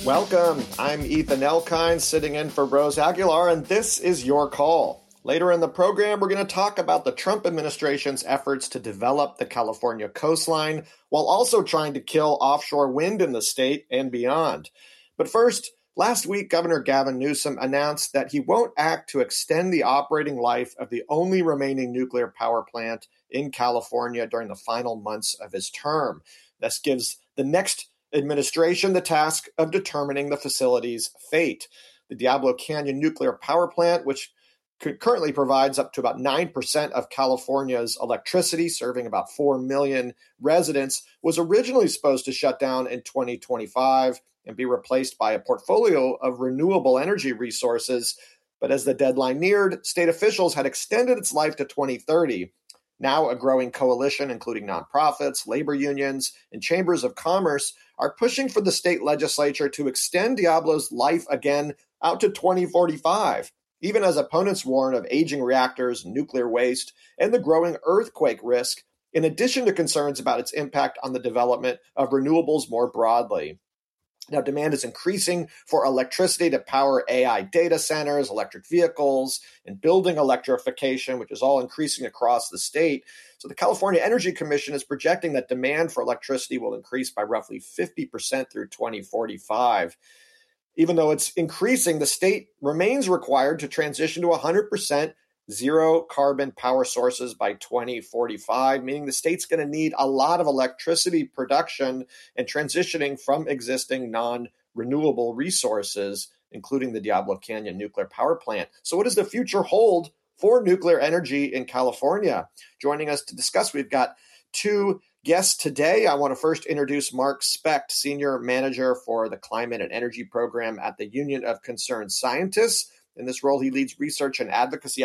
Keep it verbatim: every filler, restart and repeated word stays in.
Welcome. I'm Ethan Elkind, sitting in for Rose Aguilar, and this is Your Call. Later in the program, we're going to talk about the Trump administration's efforts to develop the California coastline while also trying to kill offshore wind in the state and beyond. But first, last week, Governor Gavin Newsom announced that he won't act to extend the operating life of the only remaining nuclear power plant in California during the final months of his term. This gives the next administration the task of determining the facility's fate. The Diablo Canyon nuclear power plant, which currently provides up to about nine percent of California's electricity, serving about four million residents, was originally supposed to shut down in twenty twenty-five and be replaced by a portfolio of renewable energy resources. But as the deadline neared, state officials had extended its life to twenty thirty. Now, a growing coalition, including nonprofits, labor unions, and chambers of commerce, are pushing for the state legislature to extend Diablo's life again out to twenty forty-five, even as opponents warn of aging reactors, nuclear waste, and the growing earthquake risk, in addition to concerns about its impact on the development of renewables more broadly. Now, demand is increasing for electricity to power A I data centers, electric vehicles, and building electrification, which is all increasing across the state. So the California Energy Commission is projecting that demand for electricity will increase by roughly fifty percent through twenty forty-five. Even though it's increasing, the state remains required to transition to one hundred percent zero carbon power sources by twenty forty-five, meaning the state's going to need a lot of electricity production and transitioning from existing non-renewable resources, including the Diablo Canyon nuclear power plant. So what does the future hold for nuclear energy in California? Joining us to discuss, we've got two guests today. I want to first introduce Mark Specht, Senior Manager for the Climate and Energy Program at the Union of Concerned Scientists. In this role, he leads research and advocacy